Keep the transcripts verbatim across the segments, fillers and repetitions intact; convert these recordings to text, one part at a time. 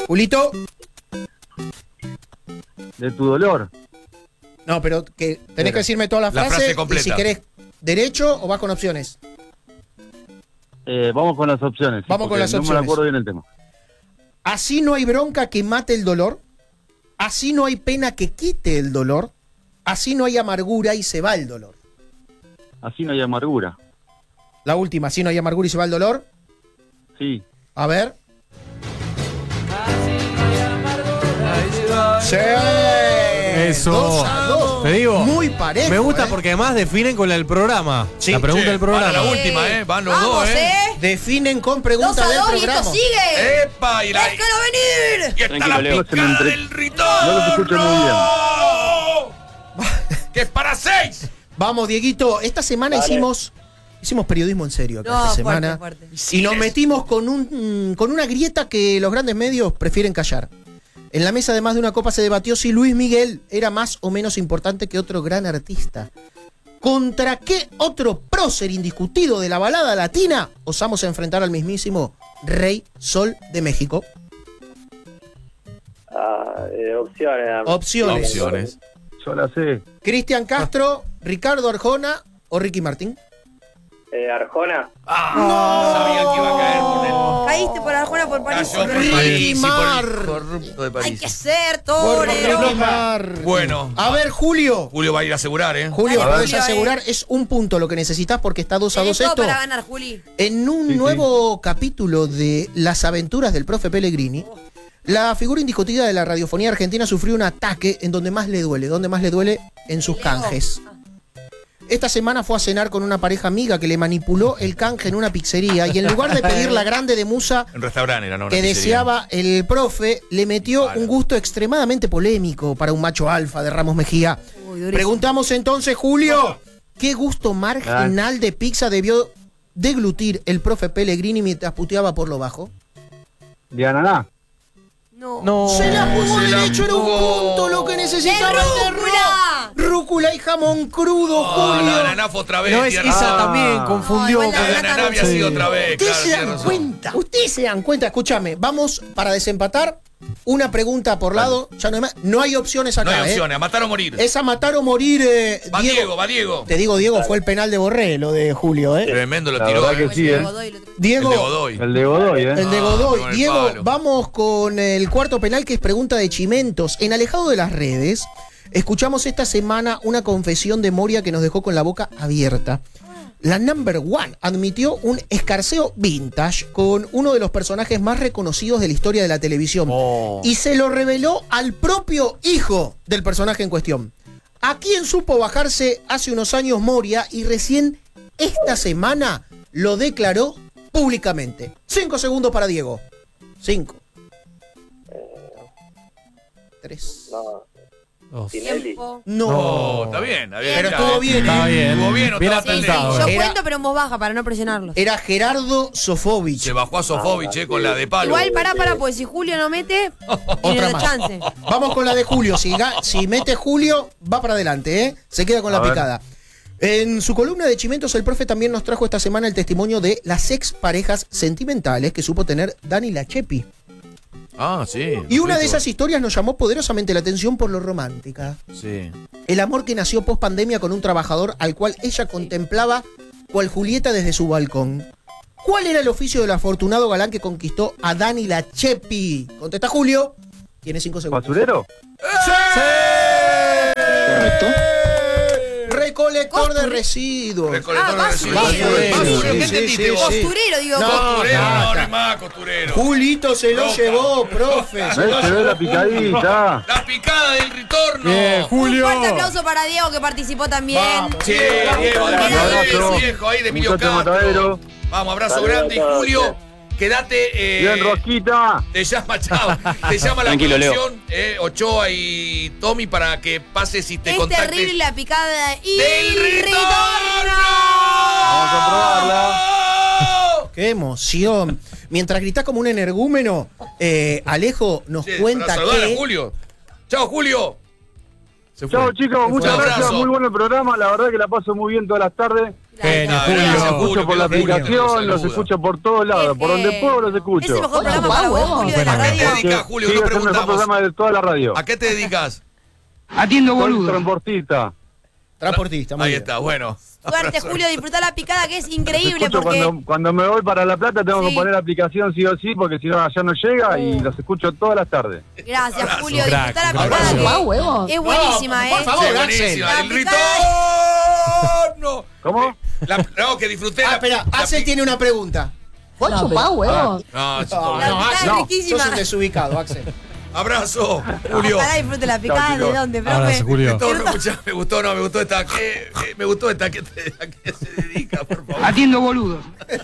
Julito. De tu dolor. No, pero que tenés que decirme toda la frase, La frase completa. Y si querés derecho o vas con opciones. Eh, vamos con las opciones. Vamos sí, con las no opciones. No me acuerdo bien el tema. Así no hay bronca que mate el dolor. Así no hay pena que quite el dolor. Así no hay amargura y se va el dolor. Así no hay amargura. La última, así no hay amargura y se va el dolor. Sí. A ver. Sí. Eso. Dos a dos. Te digo, muy parejo. Me gusta ¿eh? porque además definen con el programa. Sí. La pregunta Che, del programa. van a la última, ¿eh? Van los Vamos, dos, ¿eh? ¿eh? Definen con preguntas dos a del dos y programa. esto sigue. ¡Epa! Y, la, ¡Déjalo venir! y está Tranquilo, la Leo, picada se me entre- del retorno. No los escucho muy bien. ¡Que es para seis! Vamos, Dieguito. Esta semana Dale. hicimos hicimos periodismo en serio acá No, esta fuerte, semana. fuerte. Y nos metimos con un con una grieta que los grandes medios prefieren callar. En la mesa de más de una copa se debatió si Luis Miguel era más o menos importante que otro gran artista. ¿Contra qué otro prócer indiscutido de la balada latina osamos enfrentar al mismísimo Rey Sol de México? Ah, eh, opciones. dame. Opciones. Opciones. Yo la sé. Cristian Castro, Ricardo Arjona o Ricky Martin. Eh, Arjona. ¡Ah! No. Sabía que iba a caer por el... Caíste por Arjona por París. Cayó por Ricky París y por Mar. el corrupto de Hay París. que ser Por torero. Ricky Martin. Bueno. A ver, Julio. Julio va a ir a asegurar, ¿eh? Julio, Ay, podés Julio, asegurar, es un punto lo que necesitas porque está dos a Tenés dos todo esto. para ganar, Juli. En un Sí, sí. nuevo capítulo de Las aventuras del profe Pellegrini, la figura indiscutida de la radiofonía argentina sufrió un ataque en donde más le duele, donde más le duele en sus El ego. canjes. Esta semana fue a cenar con una pareja amiga que le manipuló el canje en una pizzería y en lugar de pedir la grande de musa En restaurante era, ¿no? Una que pizzería. deseaba el profe, le metió Vale. un gusto extremadamente polémico para un macho alfa de Ramos Mejía. Uy, durísimo. Preguntamos entonces, Julio, ¿qué gusto marginal de pizza debió deglutir el profe Pellegrini mientras puteaba por lo bajo? De ananá. No. No. Se la jugó se la derecho, era un jugó. punto lo que necesitaba. ¡De el rúcula! terror. Rúcula y jamón crudo, Oh, Julio. la ananá fue otra vez. No es tiene esa razón. también, Ah. confundió. No, igual con- La ananá había Sí. sido otra vez. Ustedes Claro, se tiene dan razón. cuenta, ustedes se dan cuenta, escúchame, vamos para desempatar, una pregunta por lado, ya no hay más, no hay opciones No acá, hay ¿eh? opciones, a matar o morir. Es a matar o morir, eh, Va Diego. Diego, va Diego. Te digo, Diego, fue el penal de Borré, lo de Julio, ¿eh? Tremendo lo La tiró. verdad ¿eh? que sí, ¿eh? Godoy lo- Diego, El de Godoy. El de Godoy, ¿eh? el de Ah, Godoy. con el Diego, palo. vamos con el cuarto penal que es pregunta de Chimentos. En Alejado de las Redes, escuchamos esta semana una confesión de Moria que nos dejó con la boca abierta. La number one admitió un escarceo vintage con uno de los personajes más reconocidos de la historia de la televisión. Oh. Y se lo reveló al propio hijo del personaje en cuestión. A quien supo bajarse hace unos años Moria y recién esta semana lo declaró públicamente. Cinco segundos para Diego. Cinco. Tres. No, Dos. Tinelli. Tiempo. No. No, está bien, está bien. Pero ya, estuvo eh. bien, Estaba ¿eh? bien. Estuvo bien, no Bien estaba tan Sí, sí, apuntado. yo Era- cuento, pero en voz baja para no presionarlos. Era Gerardo Sofovich. Se bajó a Sofovich, Ah, eh, con sí. la de palo. Igual, pará, pará, porque si Julio no mete, tiene Otra la más. chance. Vamos con la de Julio. Si, ga- si mete Julio, va para adelante, ¿eh? Se queda con A la ver. picada. En su columna de Chimentos, el profe también nos trajo esta semana el testimonio de las ex parejas sentimentales que supo tener Dani Lachepi. Ah, sí. Y una de Perfecto. esas historias nos llamó poderosamente la atención por lo romántica. Sí. El amor que nació post pandemia con un trabajador al cual ella contemplaba cual Julieta desde su balcón. ¿Cuál era el oficio del afortunado galán que conquistó a Dani Lachepi? Contesta Julio. Tiene cinco segundos. ¿Basurero? ¿Correcto? Recolector de Costure- residuos. Recolector Ah, de basurero. residuos. Basurero, Basurero, ¿qué sí, entendiste sí, vos? sí. Costurero, digo. No, Costurero, no, no, no está. hay más costurero. Julito se lo Loca. llevó, profe. Se lo ¿Ves? Se ve la picadita. La picada del retorno. Bien, Un Julio. fuerte aplauso para Diego que participó también. Vamos. Sí, Diego, de Un Matadero, abrazo. viejo ahí de Emilio Muchacho Castro. Matadero. Vamos, abrazo Saludos grande. Y a todos. Julio, quédate. Eh, Bien, Rosquita. Te llama, chao. Te llama la Tranquilo, Leo. producción, eh, Ochoa y Tommy para que pases y te Es contactes. terrible la picada y ¡Del retorno! Vamos a probarla. Qué emoción. Mientras gritás como un energúmeno, eh, Alejo nos Che, cuenta para saludar que... a Julio. Chao, Julio. Se fue. Chao, chicos. Muchas Un gracias. abrazo. Muy bueno el programa. La verdad que la paso muy bien todas las tardes. Genio, Ah, Julio. gracias, Los escucho por la Julio, que aplicación, nos los saluda. escucho por todos lados. Por donde puedo los Es el escucho. mejor programa para vos, Julio, de la Bueno, ¿A qué te radio. dedicas, Julio? Sí, No es el mejor preguntamos. programa de toda la radio. ¿A qué te dedicas? Soy transportista. Transportista, muy Ahí bien. está, bueno. Suerte, Julio, disfrutar la picada que es Los increíble escucho porque... cuando, cuando me voy para La Plata, tengo Sí. que poner la aplicación sí o sí, porque si no allá no llega y los escucho todas las tardes. Gracias, Abrazo. Julio, Crack, disfrutar la abrazo. picada Ah, huevo. que es buenísima, No, por ¿eh? favor. Sí, Axel. buenísima. La El picada- retorno. ¿Cómo? La- no, que disfruté. Ah, la- espera, la Axel pi- tiene una pregunta. Vos chupá huevo. No, No, chico, La no, picada Axel, es no, riquísima. sos un desubicado, Axel. abrazo, Julio. Ojalá disfrute la picada. chicos. ¿De dónde, profe? Abrazo, Julio. Esto no, escuchá, me gustó, no, me gustó esta. ¿qué, qué- me gustó esta. ¿qué te- ¿A qué se dedica, por favor? Atiendo boludos.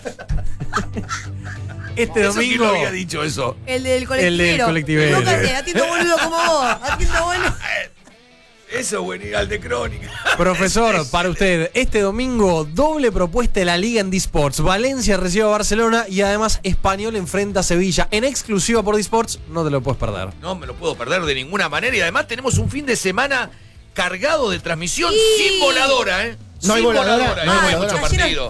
Este Eso, ¿quién domingo. lo había dicho eso? El del colectivero. El del colectivero. Nunca sé, atiendo boludo como vos. Atiendo boludo. Eso, buenísimo, de crónica. Profesor, para usted, este domingo doble propuesta de la Liga en D-Sports. Valencia recibe a Barcelona y además Español enfrenta a Sevilla. En exclusiva por D-Sports, no te lo puedes perder. No me lo puedo perder de ninguna manera y además tenemos un fin de semana cargado de transmisión Sí. sin voladora, ¿eh? No hay Sin voladora, no hay y hay voladora. mucho partido.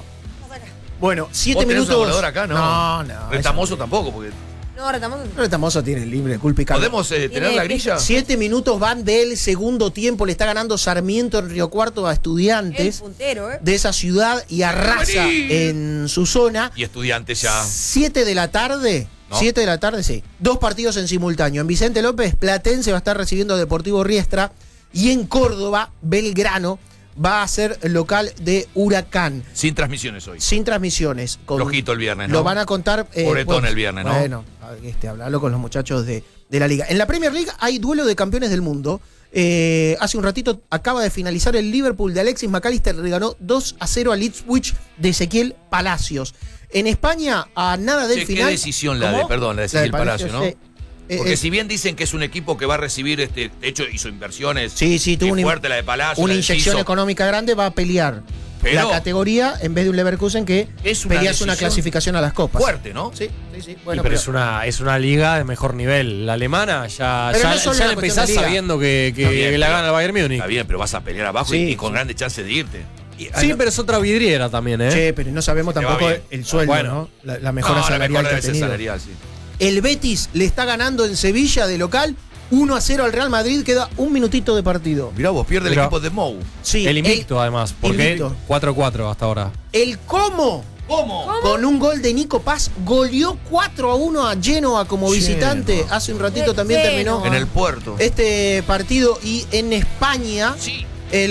Bueno, siete ¿Vos tenés minutos. una voladora acá? No. No, no. Retamoso tampoco, porque. No, retamos. Retamoso tiene libre, culpa y cargo. ¿Podemos eh, tener Tiene- la grilla? Siete minutos van del segundo tiempo. Le está ganando Sarmiento en Río Cuarto a El Estudiantes puntero, ¿eh? de esa ciudad y arrasa Buení. en su zona. Y estudiantes ya. Siete de la tarde. ¿No? Siete de la tarde, sí. Dos partidos en simultáneo. En Vicente López, Platense va a estar recibiendo a Deportivo Riestra. Y en Córdoba, Belgrano va a ser local de Huracán. Sin transmisiones hoy. Sin transmisiones. Con- Flojito el viernes, ¿no? Lo van a contar. eh, Pobretón el viernes, ¿no? Bueno, este, hablalo con los muchachos de, de la liga. En la Premier League hay duelo de campeones del mundo. Eh, hace un ratito acaba de finalizar el Liverpool de Alexis McAllister. Le ganó dos a cero al Ipswich de Ezequiel Palacios. En España, a nada del Che, ¿qué final. decisión la ¿Cómo? de- perdón, la de Ezequiel Palacio, ¿no? sí. Eh, Porque eh, si bien dicen que es un equipo que va a recibir, este, de hecho hizo inversiones. Sí, sí, tuvo es una, fuerte la de Palacio. una la de inyección Siso. económica grande, va a pelear Pero- la categoría en vez de un Leverkusen que Es una peleas una decisión clasificación a las copas. Fuerte, ¿no? Sí, sí, sí. Y Bueno, pero pero- es una, es una liga de mejor nivel. La alemana ya, Pero ya, no es solo ya una le cuestión empezás de liga. sabiendo que, que Está bien, la pero- gana el Bayern Múnich. Está bien, pero vas a pelear abajo Sí, y, y con sí. grandes chances de irte. Sí, pero es otra vidriera también, ¿eh? Che, pero no sabemos Te va tampoco bien. el sueldo, Bueno. ¿no? La, la mejora No, la salarial mejor que ha debe ser tenido. salarial, sí. El Betis le está ganando en Sevilla de local uno a cero al Real Madrid, queda un minutito de partido. Mirá vos, pierde Mirá. el equipo de Mou. Sí, El invicto, además, porque invicto. cuatro a cuatro hasta ahora. El cómo, ¿Cómo? con un gol de Nico Paz, goleó cuatro a uno a Genoa como Genoa. visitante. Hace un ratito Eh, también Genoa. terminó En el puerto. este partido. Y en España, Sí.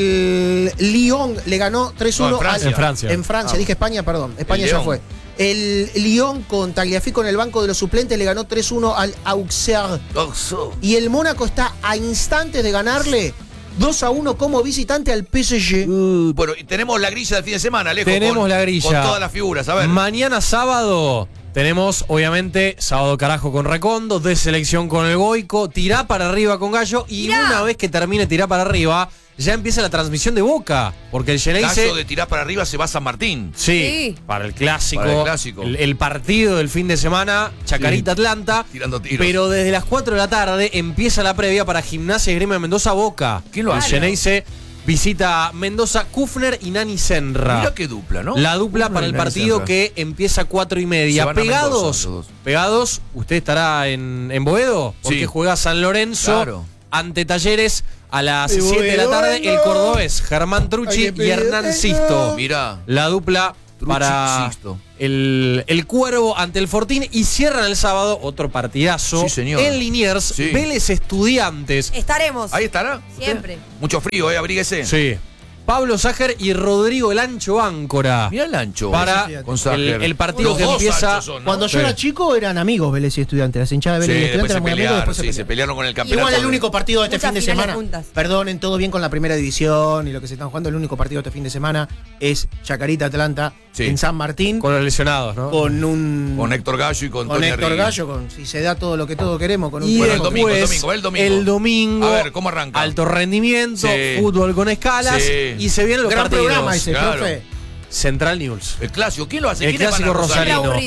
el Lyon le ganó tres uno No, en Francia. al- En Francia. En Francia, Ah. dije España, perdón. España El ya Lyon. fue. El Lyon con Tagliafico en el banco de los suplentes le ganó tres uno al Auxerre. Oxo. Y el Mónaco está a instantes de ganarle dos a uno como visitante al P S G. Uh, bueno, y tenemos la grilla del fin de semana, Alejo. Tenemos con- la grilla. Con todas las figuras, a ver. Mañana sábado tenemos, obviamente, sábado carajo con Recondo, de selección con el Goico, tirá para arriba con Gallo. Y Tirá. una vez que termine tirá para arriba, ya empieza la transmisión de Boca. Porque el Geneise. Caso de tirar para arriba se va a San Martín. Sí, Sí. para el clásico. Para el clásico. El, el partido del fin de semana, Chacarita-Atlanta. Tirando tiros. Pero desde las cuatro de la tarde empieza la previa para Gimnasia y Gremio de Mendoza-Boca. ¿Quién lo El hace? Geneise visita Mendoza, Kufner y Nani Senra. Mira qué dupla, ¿no? La dupla Kufner para y el Nani partido Senra. que empieza a cuatro y Se media. van a Pegados, Mendoza, los dos. pegados, usted estará en, en Boedo, porque Sí. juega San Lorenzo Claro. ante Talleres a las De siete de la Boedo, tarde. no. El cordobés Germán Trucci Ay, qué y Hernán pedo. Sisto. Mirá. La dupla Trucci, para Sisto. el, el Cuervo ante el Fortín. Y cierran el sábado otro partidazo Sí, señor. en Liniers, Sí. Vélez Estudiantes. Estaremos. Ahí estará. Siempre. Mucho frío, eh, abríguese. Sí. Pablo Sájer y Rodrigo el Ancho Áncora. Mirá el ancho. Para Ese, con el, Sájer. el partido Los que dos empieza. anchos son, ¿no? Cuando yo Sí. era chico eran amigos Vélez y Estudiantes. Las hinchadas de Sí, Vélez y después Estudiantes se eran muy amigos. pelearon, Después se sí, se pelearon. pelearon con el campeonato. Igual el de- único partido de este Muchas fin de finales semana, juntas. perdonen, todo bien con la primera división y lo que se están jugando, el único partido de este fin de semana es Chacarita Atlanta Sí. en San Martín Con los lesionados, ¿no? con un Con Héctor Gallo y con, con Tony Héctor Arrigui. Gallo, con si se da todo lo que todos queremos, con un Y Bueno, el cuerpo- domingo, el después, domingo, el domingo. el domingo, A ver, ¿cómo arranca? alto rendimiento, Sí. fútbol con escalas Sí. y se vienen los Gran partidos. programa ese, claro. profe. Central News. El clásico, ¿quién lo hace? El ¿Quiénes van a clásico Rosario? rosarino. Aburrido.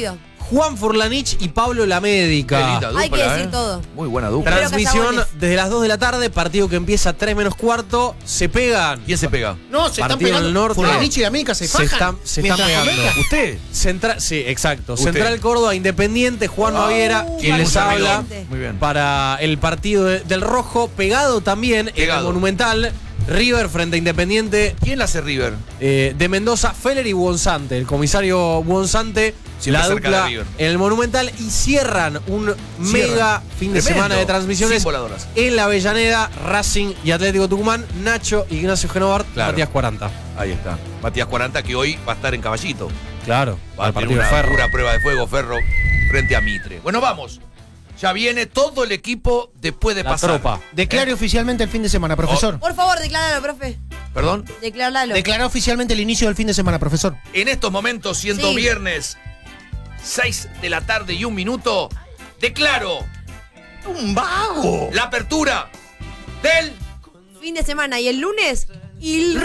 Juan Furlanich y Pablo Qué Lamédica. linda dupla, Hay que decir ¿eh? todo. Muy buena dupla. Espero que haya Transmisión goles. desde las dos de la tarde, partido que empieza a tres menos cuarto. Se pegan. ¿Quién se pega? No, se están Partido pegando. del norte. Furlanich y América se Se fajan. están, se están mientras pegando. comentan. ¿Usted? Central, sí, exacto. Usted. Central Córdoba, Independiente, Juan Baviera, quien Juan les habla Independiente. Muy bien. para el partido de- del Rojo, pegado también en Pegado. el Monumental. River frente a Independiente ¿Quién la hace River? eh, de Mendoza, Feller y Buonsante, el comisario Buonsante, Siempre la cerca de dupla River. en el Monumental y cierran un mega fin de Tremendo. semana de transmisiones Sin voladoras. en la Avellaneda, Racing y Atlético Tucumán, Nacho, Ignacio Genovart, Claro. Matías cuarenta. Ahí está. Matías cuarenta, que hoy va a estar en Caballito. Claro, Va a al tener partido de una Ferro. pura prueba de fuego, Ferro, frente a Mitre. Bueno, vamos. Ya viene todo el equipo después de La pasar. tropa. Declare oficialmente el fin de semana, profesor. Por favor, decláralo, profe. Perdón. Decláralo. Declara oficialmente el inicio del fin de semana, profesor. En estos momentos, siendo Sí. viernes, seis de la tarde y un minuto, declaro ¡Un vago! la apertura del Fin de semana y el lunes. Il